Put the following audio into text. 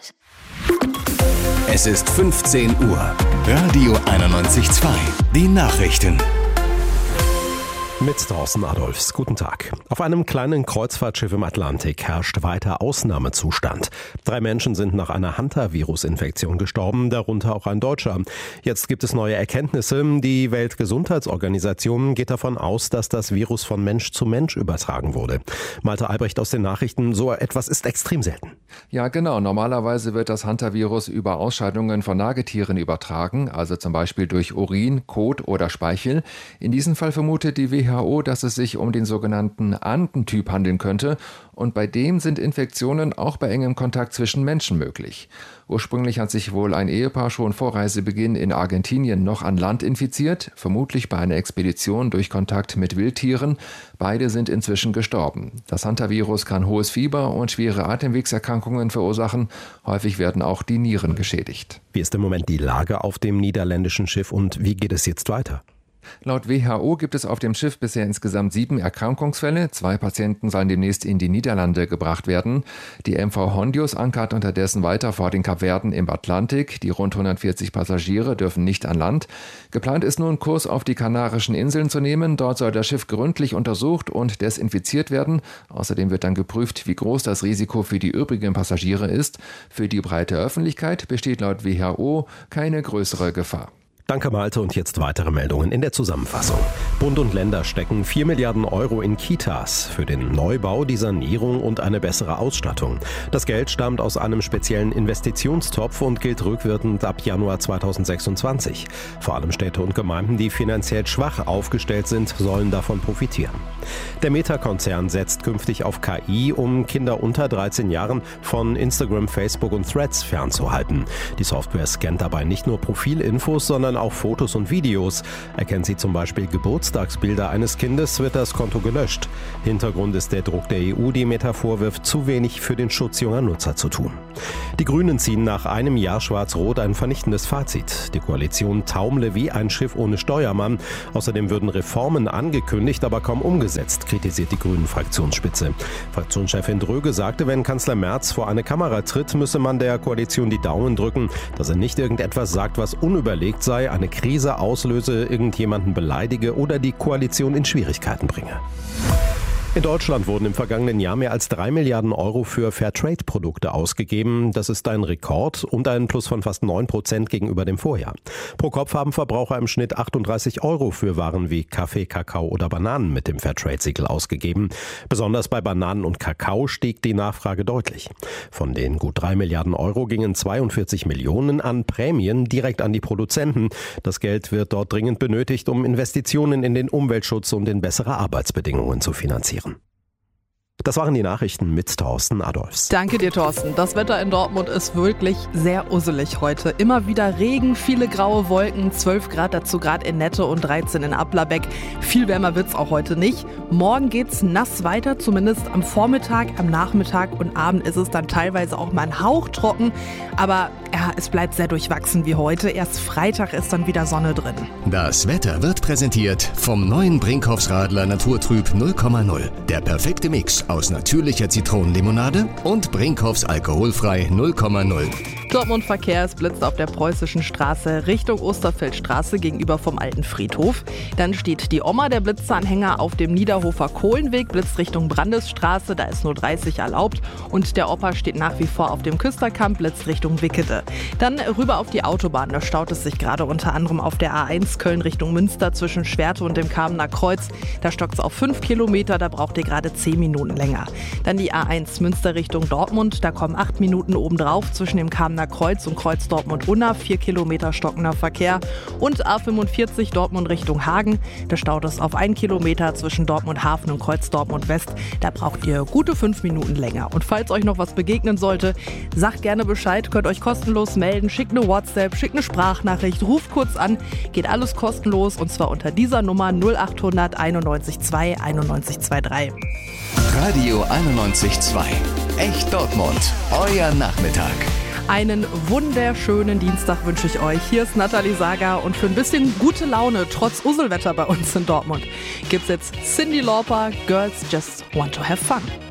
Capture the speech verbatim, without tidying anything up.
Podcast. Es ist fünfzehn Uhr. Radio einundneunzig Komma zwei. Die Nachrichten. Mit Thorsten Adolfs. Guten Tag. Auf einem kleinen Kreuzfahrtschiff im Atlantik herrscht weiter Ausnahmezustand. Drei Menschen sind nach einer Hantavirus-Infektion gestorben, darunter auch ein Deutscher. Jetzt gibt es neue Erkenntnisse. Die Weltgesundheitsorganisation geht davon aus, dass das Virus von Mensch zu Mensch übertragen wurde. Malte Albrecht aus den Nachrichten, so etwas ist extrem selten. Ja, genau. Normalerweise wird das Hantavirus über Ausscheidungen von Nagetieren übertragen, also zum Beispiel durch Urin, Kot oder Speichel. In diesem Fall vermutet die W H O, dass es sich um den sogenannten Anden-Typ handeln könnte, und bei dem sind Infektionen auch bei engem Kontakt zwischen Menschen möglich. Ursprünglich hat sich wohl ein Ehepaar schon vor Reisebeginn in Argentinien noch an Land infiziert, vermutlich bei einer Expedition durch Kontakt mit Wildtieren. Beide sind inzwischen gestorben. Das Hantavirus kann hohes Fieber und schwere Atemwegserkrankungen verursachen. Häufig werden auch die Nieren geschädigt. Wie ist im Moment die Lage auf dem niederländischen Schiff und wie geht es jetzt weiter? Laut W H O gibt es auf dem Schiff bisher insgesamt sieben Erkrankungsfälle. Zwei Patienten sollen demnächst in die Niederlande gebracht werden. Die M V Hondius ankert unterdessen weiter vor den Kapverden im Atlantik. Die rund hundertvierzig Passagiere dürfen nicht an Land. Geplant ist nun, Kurs auf die Kanarischen Inseln zu nehmen. Dort soll das Schiff gründlich untersucht und desinfiziert werden. Außerdem wird dann geprüft, wie groß das Risiko für die übrigen Passagiere ist. Für die breite Öffentlichkeit besteht laut W H O keine größere Gefahr. Danke Malte und jetzt weitere Meldungen in der Zusammenfassung. Bund und Länder stecken vier Milliarden Euro in Kitas für den Neubau, die Sanierung und eine bessere Ausstattung. Das Geld stammt aus einem speziellen Investitionstopf und gilt rückwirkend ab Januar zweitausendsechsundzwanzig. Vor allem Städte und Gemeinden, die finanziell schwach aufgestellt sind, sollen davon profitieren. Der Meta-Konzern setzt künftig auf K I, um Kinder unter dreizehn Jahren von Instagram, Facebook und Threads fernzuhalten. Die Software scannt dabei nicht nur Profilinfos, sondern auch Fotos und Videos. Erkennt sie zum Beispiel Geburtstagsbilder eines Kindes, wird das Konto gelöscht. Hintergrund ist der Druck der E U, die Meta vorwirft, zu wenig für den Schutz junger Nutzer zu tun. Die Grünen ziehen nach einem Jahr Schwarz-Rot ein vernichtendes Fazit. Die Koalition taumle wie ein Schiff ohne Steuermann. Außerdem würden Reformen angekündigt, aber kaum umgesetzt, kritisiert die Grünen-Fraktionsspitze. Fraktionschefin Dröge sagte, wenn Kanzler Merz vor eine Kamera tritt, müsse man der Koalition die Daumen drücken, dass er nicht irgendetwas sagt, was unüberlegt sei, eine Krise auslöse, irgendjemanden beleidige oder die Koalition in Schwierigkeiten bringe. In Deutschland wurden im vergangenen Jahr mehr als drei Milliarden Euro für Fairtrade-Produkte ausgegeben. Das ist ein Rekord und ein Plus von fast neun Prozent gegenüber dem Vorjahr. Pro Kopf haben Verbraucher im Schnitt achtunddreißig Euro für Waren wie Kaffee, Kakao oder Bananen mit dem Fairtrade-Siegel ausgegeben. Besonders bei Bananen und Kakao stieg die Nachfrage deutlich. Von den gut drei Milliarden Euro gingen zweiundvierzig Millionen an Prämien direkt an die Produzenten. Das Geld wird dort dringend benötigt, um Investitionen in den Umweltschutz und in bessere Arbeitsbedingungen zu finanzieren. Das waren die Nachrichten mit Thorsten Adolfs. Danke dir, Thorsten. Das Wetter in Dortmund ist wirklich sehr usselig heute. Immer wieder Regen, viele graue Wolken, zwölf Grad dazu gerade in Nette und dreizehn in Applerbeck. Viel wärmer wird's auch heute nicht. Morgen geht's nass weiter, zumindest am Vormittag, am Nachmittag und Abend ist es dann teilweise auch mal ein Hauch trocken. Aber ja, es bleibt sehr durchwachsen wie heute. Erst Freitag ist dann wieder Sonne drin. Das Wetter wird präsentiert vom neuen Brinkhoffs Radler Naturtrüb null Komma null. Der perfekte Mix aus natürlicher Zitronenlimonade und Brinkhoffs alkoholfrei null Komma null. Dortmund Verkehr, es blitzt auf der Preußischen Straße Richtung Osterfeldstraße gegenüber vom Alten Friedhof. Dann steht die Oma, der Blitzeranhänger, auf dem Niederhofer Kohlenweg, blitzt Richtung Brandesstraße, da ist nur dreißig erlaubt. Und der Opa steht nach wie vor auf dem Küsterkamp, blitzt Richtung Wickede. Dann rüber auf die Autobahn, da staut es sich gerade unter anderem auf der A eins Köln Richtung Münster zwischen Schwerte und dem Kamener Kreuz. Da stockt es auf fünf Kilometer, da braucht ihr gerade zehn Minuten länger. Dann die A eins Münster Richtung Dortmund, da kommen acht Minuten obendrauf zwischen dem Kamener Kreuz und Kreuz Dortmund-Unna, vier Kilometer stockender Verkehr. Und A fünfundvierzig Dortmund Richtung Hagen, da staut es auf einen Kilometer zwischen Dortmund Hafen und Kreuz Dortmund West. Da braucht ihr gute fünf Minuten länger. Und falls euch noch was begegnen sollte, sagt gerne Bescheid, könnt euch kostenlos melden, schickt eine WhatsApp, schickt eine Sprachnachricht, ruft kurz an, geht alles kostenlos und zwar unter dieser Nummer null acht hundert einundneunzig zwei einundneunzig dreiundzwanzig. Radio einundneunzig Komma zwei. Echt Dortmund. Euer Nachmittag. Einen wunderschönen Dienstag wünsche ich euch. Hier ist Nathalie Sager und für ein bisschen gute Laune, trotz Usselwetter bei uns in Dortmund, gibt's jetzt Cyndi Lauper, Girls Just Want to Have Fun.